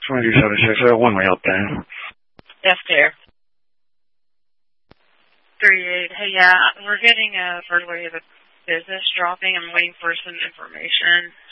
2276, one way up there. Yes, dear. 38. Hey, yeah, we're getting a first wave of business dropping. I'm waiting for some information.